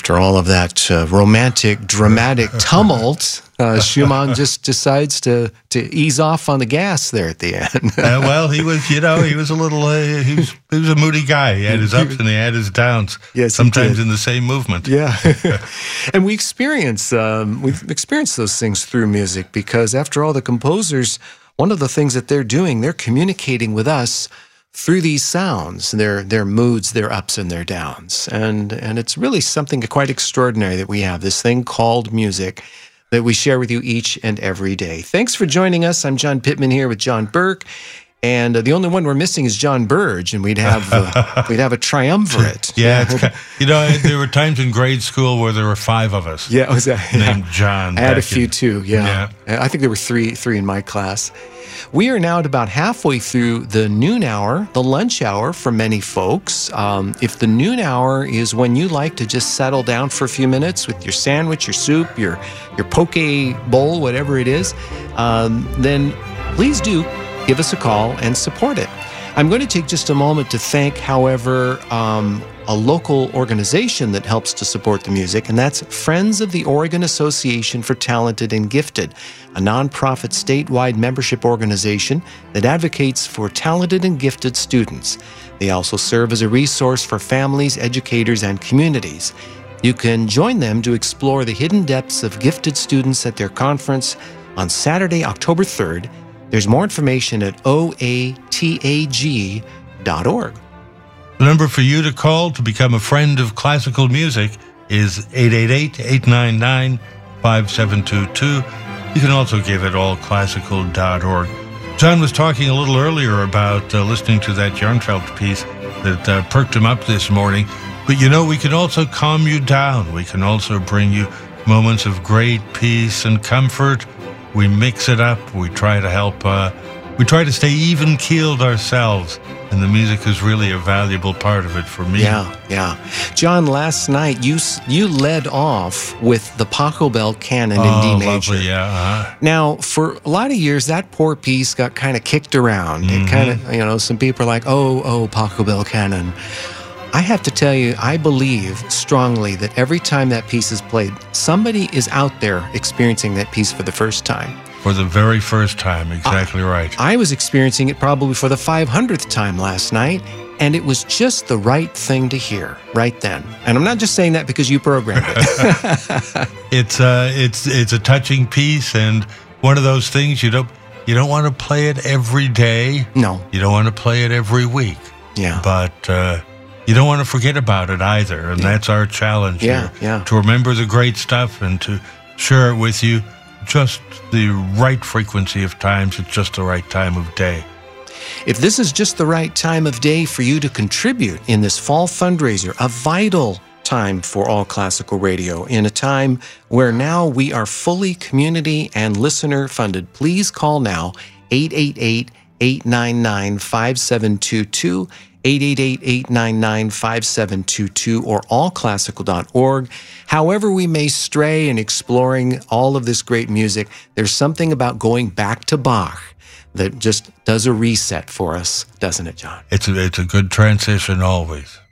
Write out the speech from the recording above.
After all of that romantic, dramatic tumult, Schumann just decides to ease off on the gas there at the end. Well, he was a little, he was a moody guy. He had his ups and he had his downs. Yes, sometimes in the same movement. Yeah, and we've experienced those things through music because, after all, the composers, one of the things that they're doing, they're communicating with us through these sounds, their moods, their ups and their downs. And it's really something quite extraordinary that we have, this thing called music that we share with you each and every day. Thanks for joining us. I'm John Pittman here with John Burke. And the only one we're missing is John Burge, and we'd have a triumvirate. Yeah, there were times in grade school where there were 5 of us. Yeah, exactly. Named John. I had a few too. Yeah, I think there were three in my class. We are now at about halfway through the noon hour, the lunch hour for many folks. If the noon hour is when you like to just settle down for a few minutes with your sandwich, your soup, your poke bowl, whatever it is, then please do give us a call and support it. I'm going to take just a moment to thank, however, a local organization that helps to support the music, and that's Friends of the Oregon Association for Talented and Gifted, a nonprofit statewide membership organization that advocates for talented and gifted students. They also serve as a resource for families, educators, and communities. You can join them to explore the hidden depths of gifted students at their conference on Saturday, October 3rd. There's more information at oatag.org. The number for you to call to become a friend of classical music is 888-899-5722. You can also give at allclassical.org. John was talking a little earlier about listening to that Jarnfeld piece that perked him up this morning. But we can also calm you down. We can also bring you moments of great peace and comfort. We mix it up. We try to help. We try to stay even-keeled ourselves, and the music is really a valuable part of it for me. Yeah. John, last night you led off with the Pachelbel Canon in D major. Lovely, yeah. Now, for a lot of years, that poor piece got kind of kicked around. It kind of, some people are like, oh, Pachelbel Canon. I have to tell you, I believe strongly that every time that piece is played, somebody is out there experiencing that piece for the first time. For the very first time, exactly right. I was experiencing it probably for the 500th time last night, and it was just the right thing to hear right then. And I'm not just saying that because you programmed it. It's a touching piece, and one of those things you don't want to play it every day. No. You don't want to play it every week. Yeah. But you don't want to forget about it either, and that's our challenge here. To remember the great stuff and to share it with you. Just the right frequency of times at just the right time of day. If this is just the right time of day for you to contribute in this fall fundraiser, a vital time for All Classical Radio, in a time where now we are fully community and listener funded, please call now 888-899-5722, 888-899-5722, or allclassical.org. However we may stray in exploring all of this great music, there's something about going back to Bach that just does a reset for us, doesn't it, John? It's a good transition always.